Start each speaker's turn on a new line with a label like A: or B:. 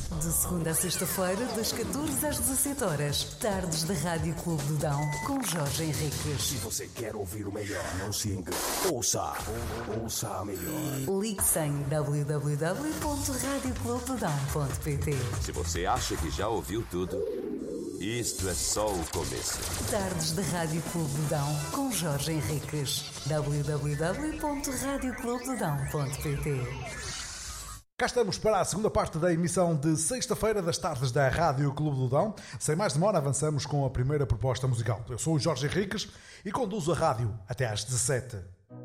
A: De segunda a sexta-feira, das 14 às 17 horas. Tardes da Rádio Clube do Dão, com Jorge Henriques.
B: Se você quer ouvir o melhor, não se engane. Ouça a melhor.
A: Ligue-se em www.radioclubedodão.pt.
C: Se você acha que já ouviu tudo, isto é só o começo.
A: Tardes da Rádio Clube do Dão, com Jorge Henriques. www.radioclubedodão.pt.
D: Cá estamos para a segunda parte da emissão de sexta-feira das tardes da Rádio Clube do Dão. Sem mais demora, avançamos com a primeira proposta musical. Eu sou o Jorge Henriques e conduzo a rádio até às 17.